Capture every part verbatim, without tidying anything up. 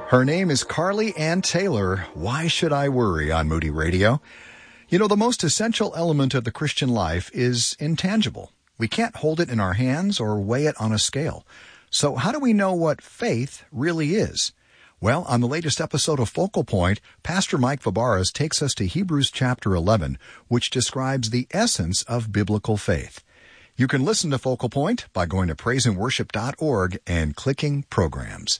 Her name is Carly Ann Taylor. Why should I worry on Moody Radio? You know, the most essential element of the Christian life is intangible. We can't hold it in our hands or weigh it on a scale. So how do we know what faith really is? Well, on the latest episode of Focal Point, Pastor Mike Fabarez takes us to Hebrews chapter eleven, which describes the essence of biblical faith. You can listen to Focal Point by going to praise and worship dot org and clicking Programs.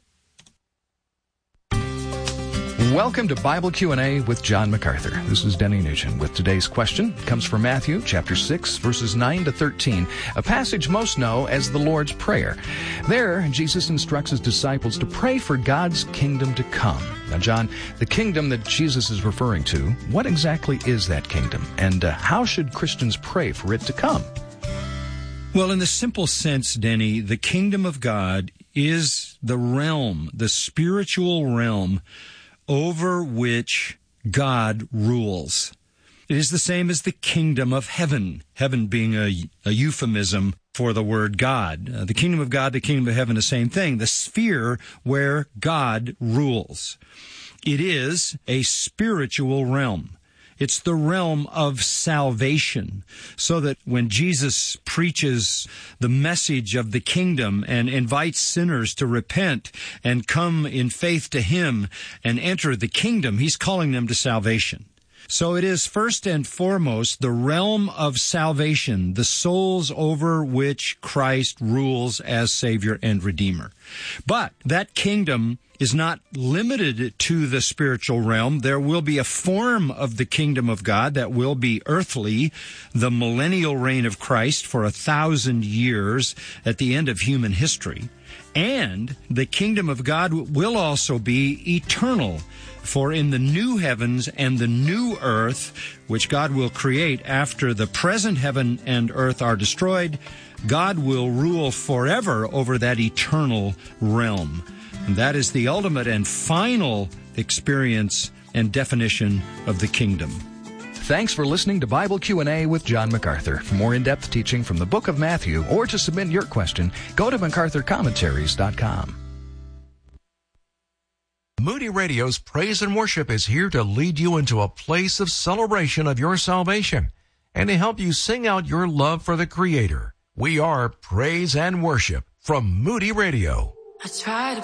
Welcome to Bible Q and A with John MacArthur. This is Denny Nugent with today's question. It comes from Matthew chapter six, verses nine to thirteen, a passage most know as the Lord's Prayer. There, Jesus instructs his disciples to pray for God's kingdom to come. Now, John, the kingdom that Jesus is referring to, what exactly is that kingdom? And uh, how should Christians pray for it to come? Well, in the simple sense, Denny, the kingdom of God is the realm, the spiritual realm over which God rules. It is the same as the kingdom of heaven, heaven being a, a euphemism for the word God. Uh, the kingdom of God, the kingdom of heaven, the same thing, the sphere where God rules. It is a spiritual realm. It's the realm of salvation, so that when Jesus preaches the message of the kingdom and invites sinners to repent and come in faith to him and enter the kingdom, he's calling them to salvation. So it is first and foremost the realm of salvation, the souls over which Christ rules as Savior and Redeemer. But that kingdom is not limited to the spiritual realm. There will be a form of the kingdom of God that will be earthly, the millennial reign of Christ for a thousand years at the end of human history. And the kingdom of God will also be eternal. For in the new heavens and the new earth, which God will create after the present heaven and earth are destroyed, God will rule forever over that eternal realm. And that is the ultimate and final experience and definition of the kingdom. Thanks for listening to Bible Q and A with John MacArthur. For more in-depth teaching from the book of Matthew or to submit your question, go to macarthur commentaries dot com. Moody Radio's Praise and Worship is here to lead you into a place of celebration of your salvation and to help you sing out your love for the Creator. We are Praise and Worship from Moody Radio. I try to